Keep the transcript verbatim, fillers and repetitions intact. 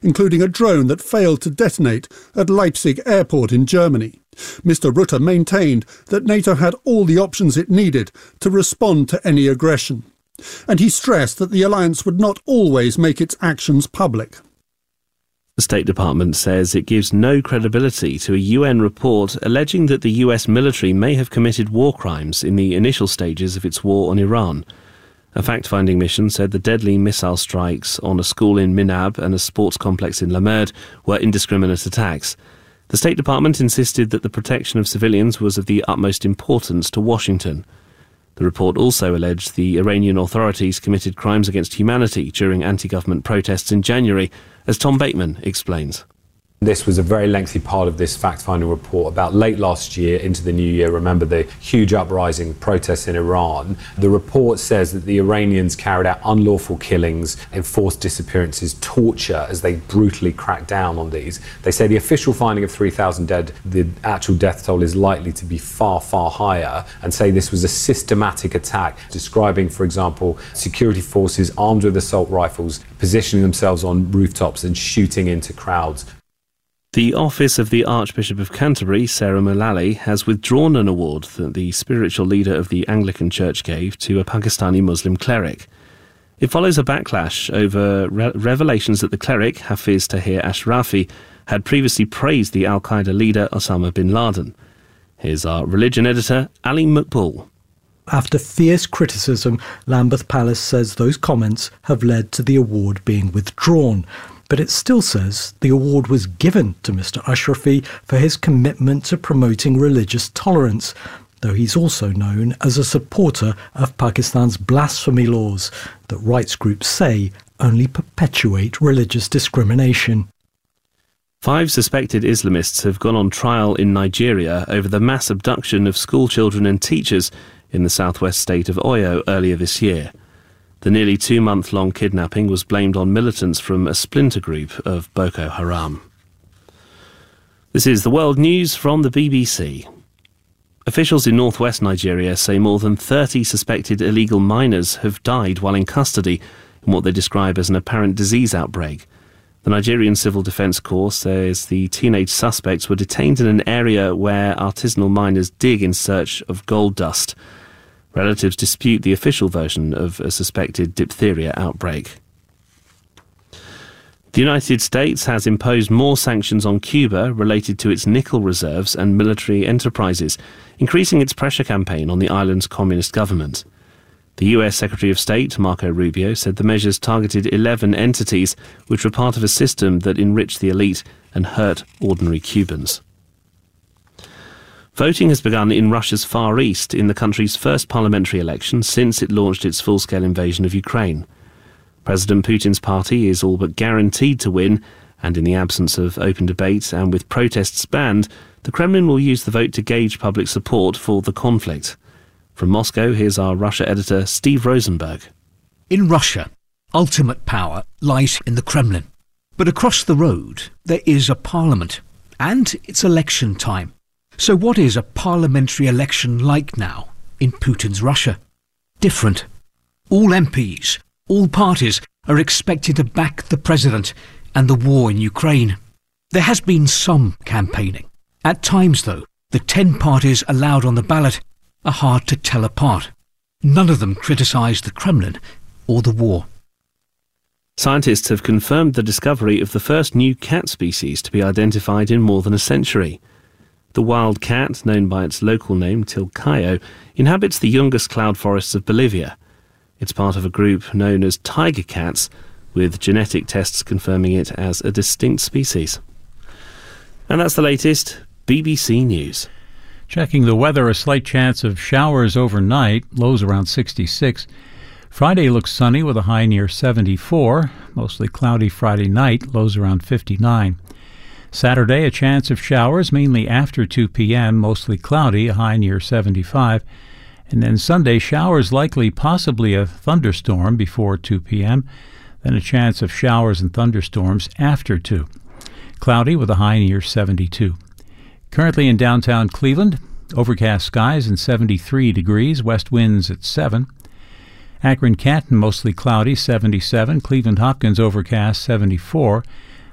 including a drone that failed to detonate at Leipzig airport in Germany. Mister Rutte maintained that NATO had all the options it needed to respond to any aggression. And he stressed that the alliance would not always make its actions public. The State Department says it gives no credibility to a U N report alleging that the U S military may have committed war crimes in the initial stages of its war on Iran. A fact-finding mission said the deadly missile strikes on a school in Minab and a sports complex in Lamerd were indiscriminate attacks. The State Department insisted that the protection of civilians was of the utmost importance to Washington. The report also alleged the Iranian authorities committed crimes against humanity during anti-government protests in January, as Tom Bateman explains. This was a very lengthy part of this fact-finding report about late last year into the new year. Remember the huge uprising protests in Iran. The report says that the Iranians carried out unlawful killings, enforced disappearances, torture as they brutally cracked down on these. They say the official finding of three thousand dead, the actual death toll is likely to be far, far higher, and say this was a systematic attack, describing, for example, security forces armed with assault rifles, positioning themselves on rooftops and shooting into crowds. The Office of the Archbishop of Canterbury, Sarah Mullally, has withdrawn an award that the spiritual leader of the Anglican Church gave to a Pakistani Muslim cleric. It follows a backlash over re- revelations that the cleric, Hafiz Tahir Ashrafi, had previously praised the Al-Qaeda leader Osama bin Laden. Here's our religion editor, Ali Maqbool. After fierce criticism, Lambeth Palace says those comments have led to the award being withdrawn. But it still says the award was given to Mister Ashrafi for his commitment to promoting religious tolerance, though he's also known as a supporter of Pakistan's blasphemy laws that rights groups say only perpetuate religious discrimination. Five suspected Islamists have gone on trial in Nigeria over the mass abduction of school children and teachers in the southwest state of Oyo earlier this year. The nearly two-month-long kidnapping was blamed on militants from a splinter group of Boko Haram. This is the World News from the B B C. Officials in northwest Nigeria say more than thirty suspected illegal miners have died while in custody in what they describe as an apparent disease outbreak. The Nigerian Civil Defence Corps says the teenage suspects were detained in an area where artisanal miners dig in search of gold dust. Relatives dispute the official version of a suspected diphtheria outbreak. The United States has imposed more sanctions on Cuba related to its nickel reserves and military enterprises, increasing its pressure campaign on the island's communist government. The U S Secretary of State, Marco Rubio, said the measures targeted eleven entities which were part of a system that enriched the elite and hurt ordinary Cubans. Voting has begun in Russia's Far East in the country's first parliamentary election since it launched its full-scale invasion of Ukraine. President Putin's party is all but guaranteed to win, and in the absence of open debate and with protests banned, the Kremlin will use the vote to gauge public support for the conflict. From Moscow, here's our Russia editor, Steve Rosenberg. In Russia, ultimate power lies in the Kremlin. But across the road, there is a parliament, and it's election time. So what is a parliamentary election like now in Putin's Russia? Different. All M Ps, all parties are expected to back the president and the war in Ukraine. There has been some campaigning. At times, though, the ten parties allowed on the ballot are hard to tell apart. None of them criticise the Kremlin or the war. Scientists have confirmed the discovery of the first new cat species to be identified in more than a century. The wild cat, known by its local name Tilcayo, inhabits the Yungas cloud forests of Bolivia. It's part of a group known as tiger cats, with genetic tests confirming it as a distinct species. And that's the latest B B C News. Checking the weather, a slight chance of showers overnight, lows around sixty-six. Friday looks sunny with a high near seventy-four. Mostly cloudy Friday night, lows around fifty-nine. Saturday, a chance of showers, mainly after two p.m., mostly cloudy, a high near seventy-five. And then Sunday, showers likely, possibly a thunderstorm before two p.m., then a chance of showers and thunderstorms after two. Cloudy with a high near seventy-two. Currently in downtown Cleveland, overcast skies and seventy-three degrees, west winds at seven. Akron-Canton, mostly cloudy, seventy-seven. Cleveland-Hopkins, overcast, seventy-four.